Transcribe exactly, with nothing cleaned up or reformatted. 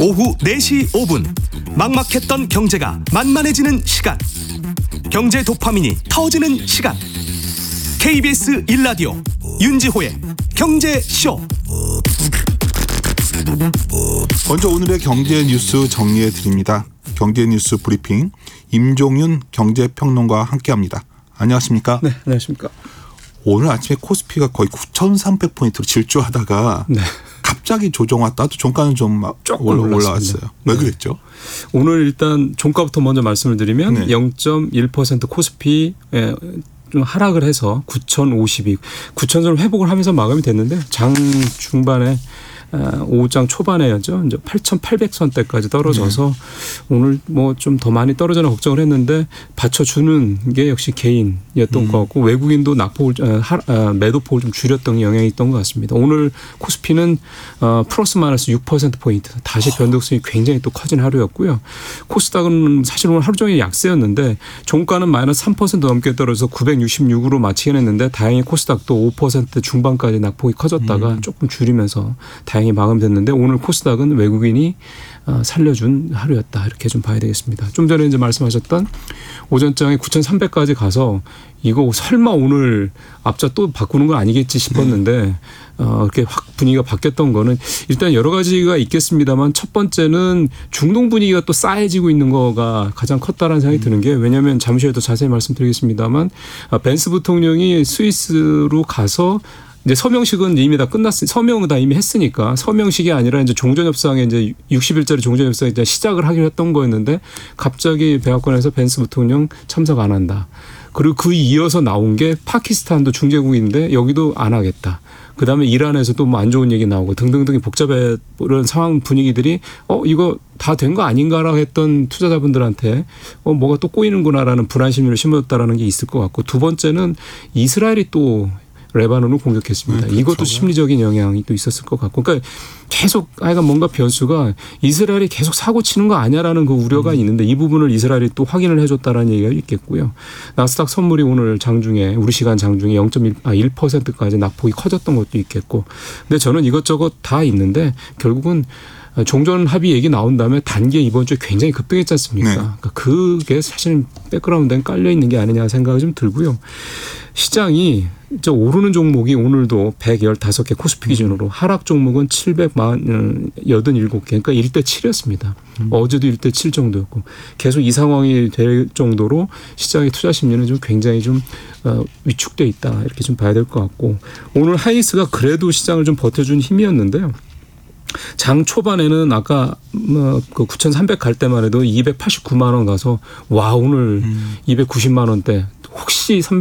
오후 네 시 오 분 막막했던 경제가 만만해지는 시간, 경제 도파민이 터지는 시간. 케이비에스 일 라디오 윤지호의 경제쇼. 먼저 오늘의 경제 뉴스 정리해 드립니다. 경제 뉴스 브리핑 임종윤 경제평론가와 함께합니다. 안녕하십니까? 네, 안녕하십니까? 오늘 아침에 코스피가 거의 구천삼백 포인트로 질주하다가 네. 갑자기 조정 왔다. 또 종가는 좀 올라, 올라왔어요. 왜 네. 그랬죠? 오늘 일단 종가부터 먼저 말씀을 드리면 네. 영 점 일 퍼센트 코스피 좀 하락을 해서 구천오십이, 구천 선 회복을 하면서 마감이 됐는데 장 중반에 오장 초반에였죠. 이제 팔천팔백 선대까지 떨어져서 네. 오늘 뭐 좀 더 많이 떨어져나 걱정을 했는데 받쳐주는 게 역시 개인이었던 음. 것 같고 외국인도 낙폭을 매도폭을 좀 줄였던 영향이 있던 것 같습니다. 오늘 코스피는 플러스 마이너스 육 퍼센트 포인트 다시 변동성이 굉장히 또 커진 하루였고요. 코스닥은 사실 오늘 하루 종일 약세였는데 종가는 마이너스 삼 퍼센트 넘게 떨어져서 구백육십육으로 마치긴 했는데 다행히 코스닥도 오 퍼센트 중반까지 낙폭이 커졌다가 음. 조금 줄이면서 다행히 다행히 마감됐는데 오늘 코스닥은 외국인이 살려준 하루였다 이렇게 좀 봐야 되겠습니다. 좀 전에 이제 말씀하셨던 오전장에 구천삼백까지 가서 이거 설마 오늘 앞자 또 바꾸는 건 아니겠지 싶었는데 네. 어, 이렇게 확 분위기가 바뀌었던 거는 일단 여러 가지가 있겠습니다만 첫 번째는 중동 분위기가 또 싸해지고 있는 거가 가장 컸다라는 생각이 드는 게 왜냐하면 잠시 후에 더 자세히 말씀드리겠습니다만 벤스 부통령이 스위스로 가서 이제 서명식은 이미 다 끝났으니 서명은 다 이미 했으니까 서명식이 아니라 이제 종전협상에 이제 육십 일짜리 종전협상에 이제 시작을 하기로 했던 거였는데 갑자기 백악관에서 벤스 부통령 참석 안 한다. 그리고 그 이어서 나온 게 파키스탄도 중재국인데 여기도 안 하겠다. 그다음에 이란에서도 뭐 안 좋은 얘기 나오고 등등등이 복잡해 그런 상황 분위기들이 어 이거 다 된 거 아닌가라고 했던 투자자분들한테 어 뭐가 또 꼬이는구나라는 불안 심리를 심어줬다라는 게 있을 것 같고 두 번째는 이스라엘이 또 레바논을 공격했습니다. 네, 이것도 그렇죠. 심리적인 영향이 또 있었을 것 같고. 그러니까 계속 하여간 뭔가 변수가 이스라엘이 계속 사고 치는 거 아니야라는 그 우려가 음. 있는데 이 부분을 이스라엘이 또 확인을 해줬다라는 얘기가 있겠고요. 나스닥 선물이 오늘 장중에 우리 시간 장중에 영 점 일 퍼센트까지 낙폭이 커졌던 것도 있겠고. 근데 저는 이것저것 다 있는데 결국은 종전 합의 얘기 나온 다음에 단계 이번 주에 굉장히 급등했지 않습니까? 네. 그러니까 그게 사실 백그라운드에 깔려 있는 게 아니냐 생각이 좀 들고요. 시장이 저 오르는 종목이 오늘도 백십오 개 코스피 기준으로 하락 종목은 칠백팔십칠 개 그러니까 일 대 칠이었습니다. 음. 어제도 일 대 칠 정도였고 계속 이 상황이 될 정도로 시장의 투자 심리는 좀 굉장히 좀 위축돼 있다 이렇게 좀 봐야 될 것 같고 오늘 하이닉스가 그래도 시장을 좀 버텨준 힘이었는데요. 장 초반에는 아까 뭐 그 구천삼백 갈 때만 해도 이백팔십구만 원 가서 와 오늘 음. 이백구십만 원대 혹시